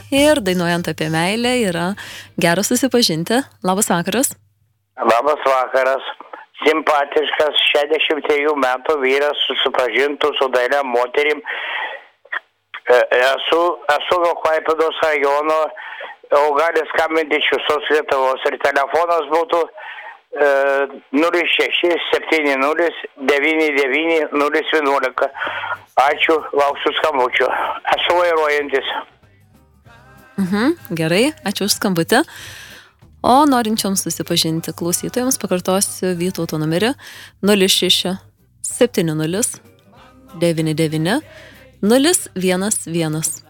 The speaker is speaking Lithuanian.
ir dainuojant apie meilę yra gera susipažinti. Labas vakaras. Labas vakaras. Simpatiškas 63 metų vyras susipažintų su dailia moterim. Esu nuo Klaipėdos rajono, o gali skambinti iš visos Lietuvos ir telefonas būtų 0670999011. Ačiū, lauksiu skambučio. Esu vairuojantis. Gerai, ačiū už skambutį. O norinčioms susipažinti klausytojams pakartosiu Vytauto numerį 067099 011.